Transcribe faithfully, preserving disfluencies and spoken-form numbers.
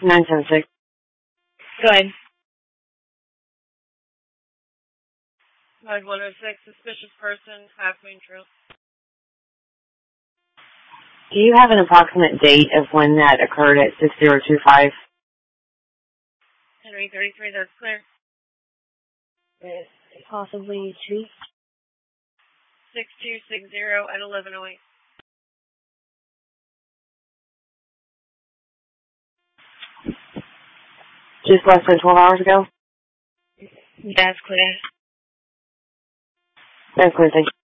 nine seven six. Go ahead. nine one oh six, suspicious person, Half Moon Trail. Do you have an approximate date of when that occurred at six zero two five? Henry thirty-three, that's clear. Possibly two. six two six zero at eleven oh eight. Just less than twelve hours ago? That's clear. That's clear, thank you.